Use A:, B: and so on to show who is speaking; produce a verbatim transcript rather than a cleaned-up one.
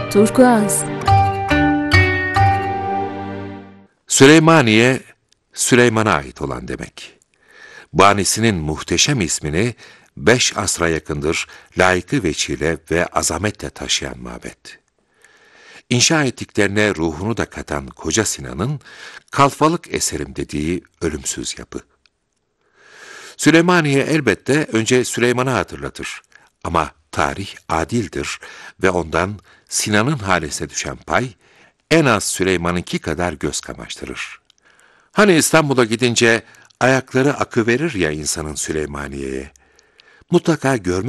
A: Turkuaz.
B: Süleymaniye, Süleyman'a ait olan demek. Banisinin muhteşem ismini beş asra yakındır layıkı veçile ve azametle taşıyan mabet. İnşa ettiklerine ruhunu da katan Koca Sinan'ın kalfalık eserim dediği ölümsüz yapı. Süleymaniye elbette önce Süleyman'ı hatırlatır. Ama tarih adildir ve ondan Sinan'ın hanesine düşen pay en az Süleyman'ınki kadar göz kamaştırır. Hani İstanbul'a gidince ayakları akıverir ya insanın Süleymaniye'ye. Mutlaka görmek